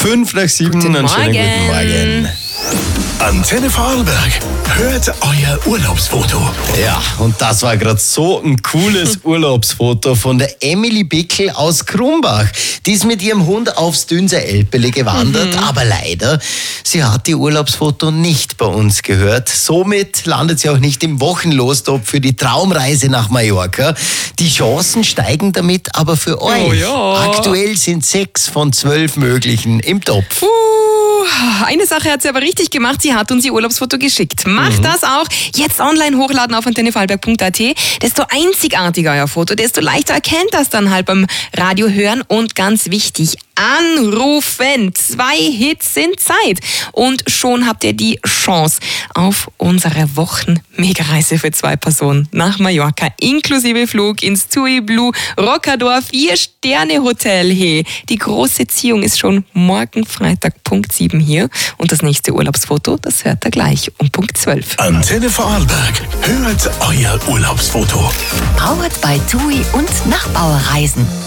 5:07. Einen schönen guten Morgen. Antenne Vorarlberg, hört euer Urlaubsfoto. Ja, und das war gerade so ein cooles Urlaubsfoto von der Emily Bickel aus Krumbach. Die ist mit ihrem Hund aufs Dünser Elbele gewandert, aber leider, sie hat die Urlaubsfoto nicht bei uns gehört. Somit landet sie auch nicht im Wochenlostop für die Traumreise nach Mallorca. Die Chancen steigen damit aber für euch. Oh ja. Aktuell sind 6 von 12 möglichen im Topf. Eine Sache hat sie aber richtig gemacht, sie hat uns ihr Urlaubsfoto geschickt. Macht das auch. Jetzt online hochladen auf antennevorarlberg.at. Desto einzigartiger euer Foto, desto leichter erkennt das dann halt beim Radio hören. Und ganz wichtig, anrufen. 2 Hits sind Zeit. Und schon habt ihr die Chance auf unsere Wochen-Megareise für 2 Personen nach Mallorca. Inklusive Flug ins TUI Blue Rockador 4-Sterne-Hotel. Hey, die große Ziehung ist schon morgen Freitag Punkt 7 hier. Und das nächste Urlaubsfoto, das hört ihr gleich um Punkt 12. Antenne Vorarlberg, hört euer Urlaubsfoto. Powered by TUI und Nachbauerreisen.